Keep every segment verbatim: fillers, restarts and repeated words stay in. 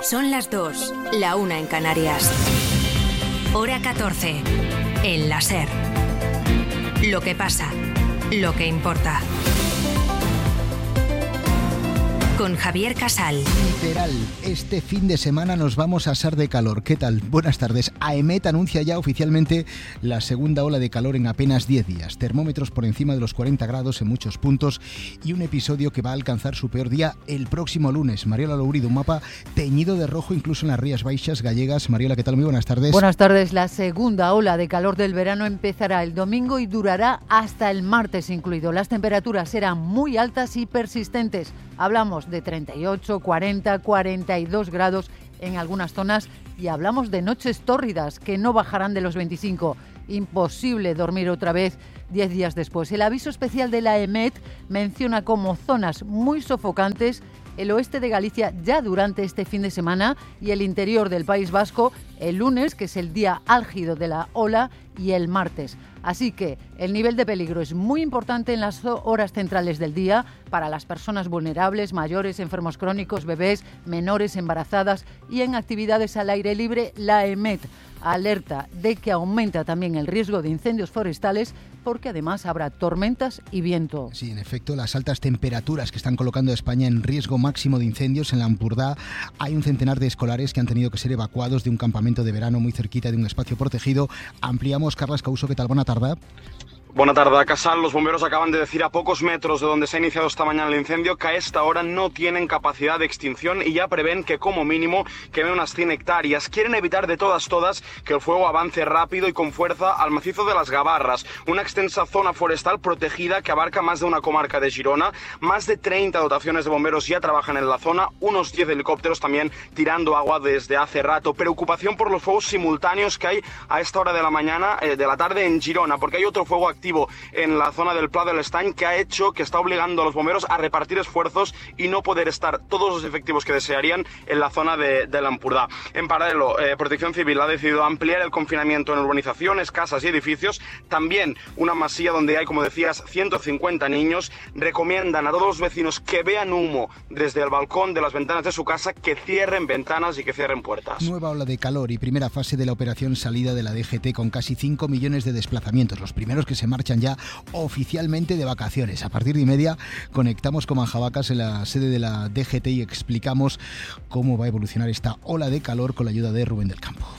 Son las dos, la una en Canarias. Hora catorce, en la SER. Lo que pasa, lo que importa. Con Javier Casal. Literal, este fin de semana nos vamos a asar de calor. ¿Qué tal? Buenas tardes. AEMET anuncia ya oficialmente la segunda ola de calor en apenas diez días. Termómetros por encima de los cuarenta grados en muchos puntos y un episodio que va a alcanzar su peor día el próximo lunes. Mariola Lourido, un mapa teñido de rojo incluso en las Rías Baixas gallegas. Mariola, ¿qué tal? Muy buenas tardes. Buenas tardes. La segunda ola de calor del verano empezará el domingo y durará hasta el martes incluido. Las temperaturas serán muy altas y persistentes. Hablamos de treinta y ocho, cuarenta, cuarenta y dos grados en algunas zonas y hablamos de noches tórridas que no bajarán de los veinticinco. Imposible dormir otra vez diez días después. El aviso especial de la AEMET menciona como zonas muy sofocantes el oeste de Galicia ya durante este fin de semana y el interior del País Vasco el lunes, que es el día álgido de la ola, y el martes. Así que el nivel de peligro es muy importante en las horas centrales del día para las personas vulnerables, mayores, enfermos crónicos, bebés, menores, embarazadas y en actividades al aire libre. La AEMET alerta de que aumenta también el riesgo de incendios forestales porque además habrá tormentas y viento. Sí, en efecto, las altas temperaturas que están colocando a España en riesgo máximo de incendios. En la Ampurdá hay un centenar de escolares que han tenido que ser evacuados de un campamento de verano muy cerquita de un espacio protegido. Ampliamos. Carles Couso, ¿qué tal? Buena tarde. Buena tarde, Casal. Los bomberos acaban de decir a pocos metros de donde se ha iniciado esta mañana el incendio que a esta hora no tienen capacidad de extinción y ya prevén que como mínimo quemen unas cien hectáreas. Quieren evitar de todas todas que el fuego avance rápido y con fuerza al macizo de las Gavarras, una extensa zona forestal protegida que abarca más de una comarca de Girona. Más de treinta dotaciones de bomberos ya trabajan en la zona, unos diez helicópteros también tirando agua desde hace rato. Preocupación por los fuegos simultáneos que hay a esta hora de la mañana, eh, de la tarde en Girona, porque hay otro fuego activo activo en la zona del Pla del Estany que ha hecho, que está obligando a los bomberos a repartir esfuerzos y no poder estar todos los efectivos que desearían en la zona de, de la Ampurdá. En paralelo, eh, Protección Civil ha decidido ampliar el confinamiento en urbanizaciones, casas y edificios. También una masía donde hay, como decías, ciento cincuenta niños. Recomiendan a todos los vecinos que vean humo desde el balcón de las ventanas de su casa que cierren ventanas y que cierren puertas. Nueva ola de calor y primera fase de la operación salida de la D G T con casi cinco millones de desplazamientos. Los primeros que se marchan ya oficialmente de vacaciones. A partir de y media conectamos con Manjabacas en la sede de la D G T y explicamos cómo va a evolucionar esta ola de calor con la ayuda de Rubén del Campo.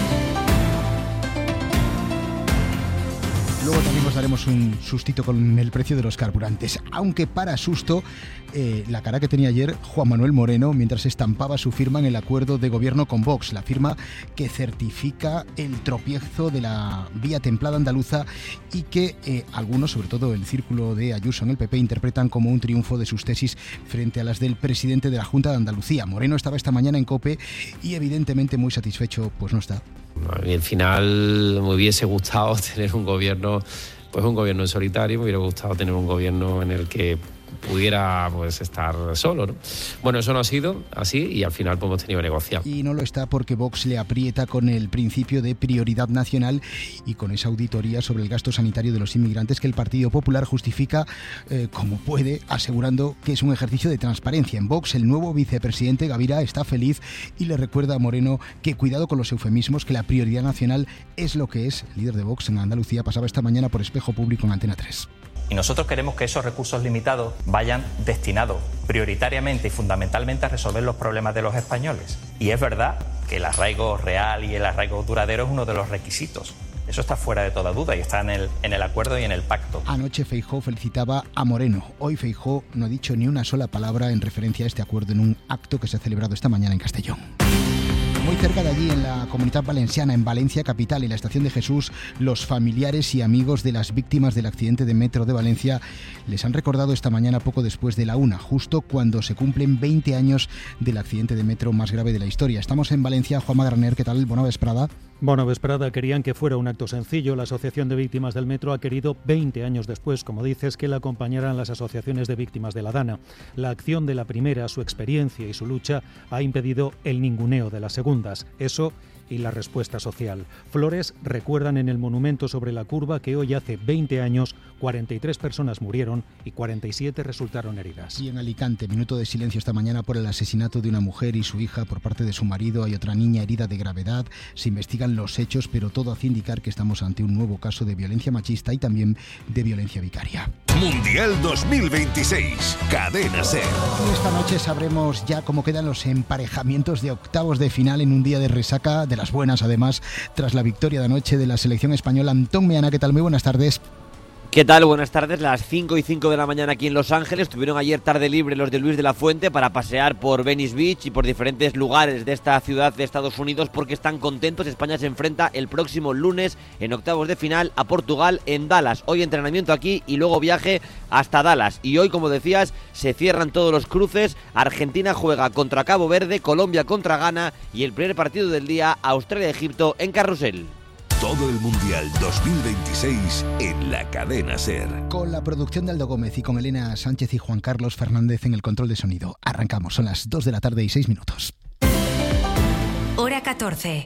Luego también nos daremos un sustito con el precio de los carburantes, aunque para susto, eh, la cara que tenía ayer Juan Manuel Moreno mientras estampaba su firma en el acuerdo de gobierno con Vox, la firma que certifica el tropiezo de la vía templada andaluza y que eh, algunos, sobre todo el círculo de Ayuso en el P P, interpretan como un triunfo de sus tesis frente a las del presidente de la Junta de Andalucía. Moreno estaba esta mañana en COPE y evidentemente muy satisfecho, pues no está. A mí al final me hubiese gustado tener un gobierno, pues un gobierno en solitario, me hubiera gustado tener un gobierno en el que pudiera pues estar solo, ¿no? Bueno, eso no ha sido así y al final pues, hemos tenido que negociar. Y no lo está porque Vox le aprieta con el principio de prioridad nacional y con esa auditoría sobre el gasto sanitario de los inmigrantes que el Partido Popular justifica eh, como puede, asegurando que es un ejercicio de transparencia. En Vox, el nuevo vicepresidente Gavira está feliz y le recuerda a Moreno que cuidado con los eufemismos, que la prioridad nacional es lo que es. El líder de Vox en Andalucía pasaba esta mañana por Espejo Público en Antena tres. Y nosotros queremos que esos recursos limitados vayan destinados prioritariamente y fundamentalmente a resolver los problemas de los españoles. Y es verdad que el arraigo real y el arraigo duradero es uno de los requisitos. Eso está fuera de toda duda y está en el, en el acuerdo y en el pacto. Anoche Feijóo felicitaba a Moreno. Hoy Feijóo no ha dicho ni una sola palabra en referencia a este acuerdo en un acto que se ha celebrado esta mañana en Castellón. Muy cerca de allí, en la Comunitat Valenciana, en Valencia capital, en la Estación de Jesús, los familiares y amigos de las víctimas del accidente de metro de Valencia les han recordado esta mañana poco después de la una, justo cuando se cumplen veinte años del accidente de metro más grave de la historia. Estamos en Valencia. Juanma Graner, ¿qué tal? Bona vesprada. Bona vesprada. Querían que fuera un acto sencillo. La Asociación de Víctimas del Metro ha querido, veinte años después, como dices, que la acompañaran las asociaciones de víctimas de la Dana. La acción de la primera, su experiencia y su lucha, ha impedido el ninguneo de las segundas. Eso y la respuesta social. Flores recuerdan en el monumento sobre la curva que hoy hace veinte años cuarenta y tres personas murieron y cuarenta y siete resultaron heridas. Y en Alicante, minuto de silencio esta mañana por el asesinato de una mujer y su hija por parte de su marido. Hay otra niña herida de gravedad. Se investigan los hechos, pero todo hace indicar que estamos ante un nuevo caso de violencia machista y también de violencia vicaria. Mundial dos mil veintiséis, Cadena SER. Y esta noche sabremos ya cómo quedan los emparejamientos de octavos de final en un día de resaca, de las buenas además, tras la victoria de anoche de la selección española. Antón Meana, ¿qué tal? Muy buenas tardes. ¿Qué tal? Buenas tardes. Las cinco y cinco de la mañana aquí en Los Ángeles. Tuvieron ayer tarde libre los de Luis de la Fuente para pasear por Venice Beach y por diferentes lugares de esta ciudad de Estados Unidos porque están contentos. España se enfrenta el próximo lunes en octavos de final a Portugal en Dallas. Hoy entrenamiento aquí y luego viaje hasta Dallas. Y hoy, como decías, se cierran todos los cruces. Argentina juega contra Cabo Verde, Colombia contra Ghana y el primer partido del día, Australia-Egipto en Carrusel. Todo el Mundial dos mil veintiséis en la Cadena SER. Con la producción de Aldo Gómez y con Elena Sánchez y Juan Carlos Fernández en el control de sonido. Arrancamos, son las dos de la tarde y seis minutos. Hora catorce.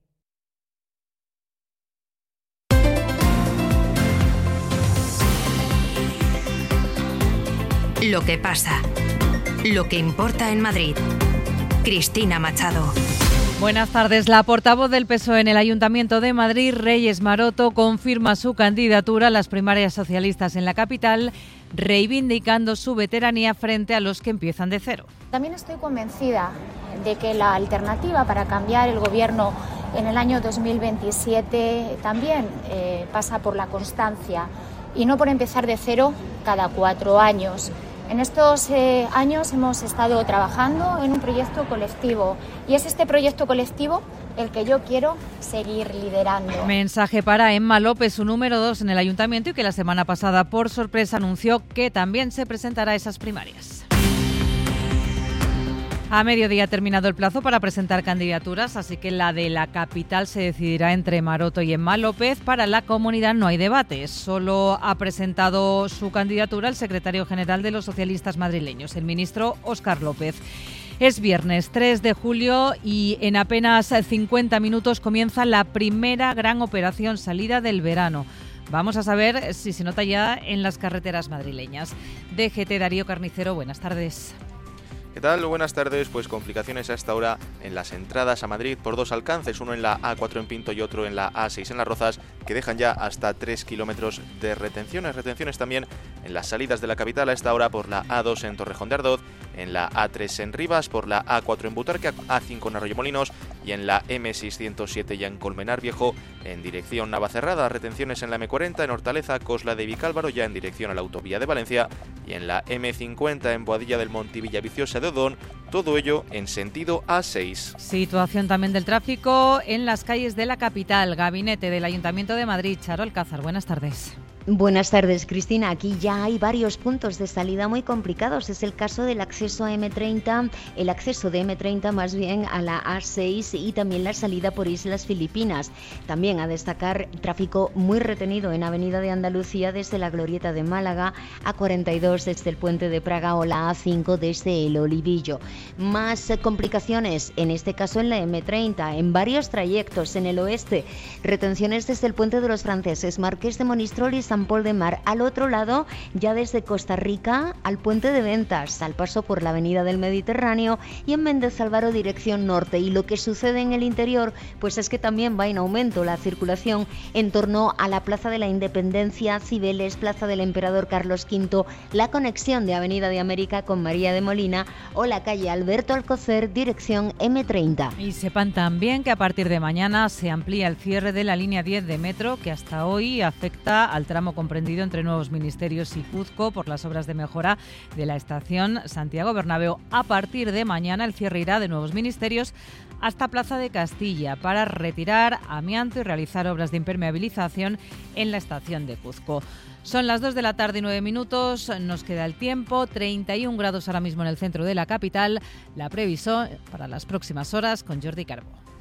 Lo que pasa. Lo que importa en Madrid. Cristina Machado. Buenas tardes. La portavoz del P S O E en el Ayuntamiento de Madrid, Reyes Maroto, confirma su candidatura a las primarias socialistas en la capital, reivindicando su veteranía frente a los que empiezan de cero. También estoy convencida de que la alternativa para cambiar el gobierno en el año dos mil veintisiete también eh, pasa por la constancia y no por empezar de cero cada cuatro años. En estos eh, años hemos estado trabajando en un proyecto colectivo y es este proyecto colectivo el que yo quiero seguir liderando. Mensaje para Emma López, su número dos en el Ayuntamiento y que la semana pasada por sorpresa anunció que también se presentará a esas primarias. A mediodía ha terminado el plazo para presentar candidaturas, así que la de la capital se decidirá entre Maroto y Emma López. Para la comunidad no hay debate, solo ha presentado su candidatura el secretario general de los socialistas madrileños, el ministro Óscar López. Es viernes tres de julio y en apenas cincuenta minutos comienza la primera gran operación salida del verano. Vamos a saber si se nota ya en las carreteras madrileñas. D G T Darío Carnicero, buenas tardes. ¿Qué tal? Buenas tardes. Pues complicaciones a esta hora en las entradas a Madrid por dos alcances, uno en la A cuatro en Pinto y otro en la A seis en Las Rozas, que dejan ya hasta tres kilómetros de retenciones. Retenciones también en las salidas de la capital a esta hora por la A dos en Torrejón de Ardoz, en la A tres en Rivas, por la A cuatro en Butarque, A cinco en Arroyomolinos y en la M seiscientos siete ya en Colmenar Viejo en dirección Navacerrada. Retenciones en la M cuarenta en Hortaleza, Cosla de Vicálvaro ya en dirección a la autovía de Valencia y en la M cincuenta en Boadilla del Monte y Villaviciosa de Odón, todo ello en sentido A seis. Situación también del tráfico en las calles de la capital. Gabinete del Ayuntamiento de Madrid, Charo Alcázar, buenas tardes. Buenas tardes, Cristina. Aquí ya hay varios puntos de salida muy complicados. Es el caso del acceso a M treinta, el acceso de M treinta más bien a la A seis y también la salida por Islas Filipinas. También a destacar tráfico muy retenido en Avenida de Andalucía desde la Glorieta de Málaga, A cuarenta y dos desde el Puente de Praga o la A cinco desde el Olivillo. Más complicaciones, en este caso en la M treinta, en varios trayectos en el oeste. Retenciones desde el Puente de los Franceses, Marqués de Monistrol y San Pol de Mar. Al otro lado, ya desde Costa Rica al Puente de Ventas, al paso por la Avenida del Mediterráneo y en Méndez Álvaro dirección norte. Y lo que sucede en el interior, pues es que también va en aumento la circulación en torno a la Plaza de la Independencia, Cibeles, Plaza del Emperador Carlos quinto, la conexión de Avenida de América con María de Molina o la calle Alberto Alcocer, dirección M treinta. Y sepan también que a partir de mañana se amplía el cierre de la línea diez de metro, que hasta hoy afecta al tramo comprendido entre Nuevos Ministerios y Cuzco por las obras de mejora de la estación Santiago Bernabéu. A partir de mañana el cierre irá de Nuevos Ministerios hasta Plaza de Castilla para retirar amianto y realizar obras de impermeabilización en la estación de Cuzco. Son las dos de la tarde y nueve minutos, nos queda el tiempo, treinta y un grados ahora mismo en el centro de la capital. La previsión para las próximas horas con Jordi Carbo.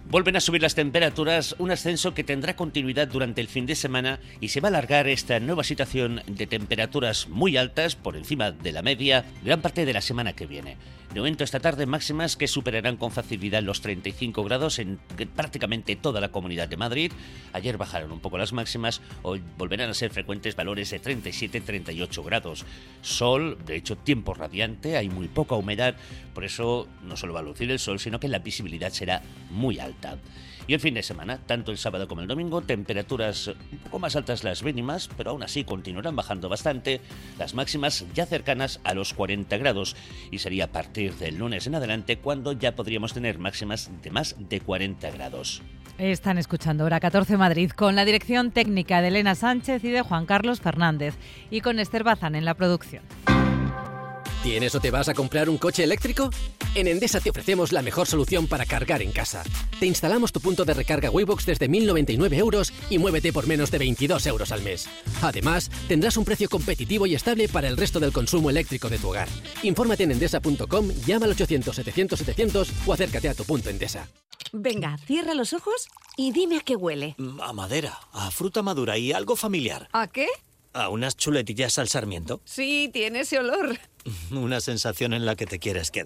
Vuelven a subir las temperaturas, un ascenso que tendrá continuidad durante el fin de semana y se va a alargar esta nueva situación de temperaturas muy altas por encima de la media gran parte de la semana que viene. De momento esta tarde máximas que superarán con facilidad los treinta y cinco grados en prácticamente toda la Comunidad de Madrid. Ayer bajaron un poco las máximas, hoy volverán a ser frecuentes valores de treinta y siete a treinta y ocho grados. Sol, de hecho tiempo radiante, hay muy poca humedad, por eso no solo va a lucir el sol, sino que la visibilidad será muy alta. Y el fin de semana, tanto el sábado como el domingo, temperaturas un poco más altas las mínimas, pero aún así continuarán bajando bastante, las máximas ya cercanas a los cuarenta grados. Y sería a partir del lunes en adelante cuando ya podríamos tener máximas de más de cuarenta grados. Están escuchando Hora catorce Madrid con la dirección técnica de Elena Sánchez y de Juan Carlos Fernández y con Esther Bazán en la producción. ¿Tienes o te vas a comprar un coche eléctrico? En Endesa te ofrecemos la mejor solución para cargar en casa. Te instalamos tu punto de recarga Waybox desde mil noventa y nueve euros y muévete por menos de veintidós euros al mes. Además, tendrás un precio competitivo y estable para el resto del consumo eléctrico de tu hogar. Infórmate en endesa punto com, llama al ochocientos setecientos setecientos o acércate a tu punto Endesa. Venga, cierra los ojos y dime a qué huele. A madera, a fruta madura y algo familiar. ¿A qué? ¿A unas chuletillas al sarmiento? Sí, tiene ese olor. Una sensación en la que te quieres quedar.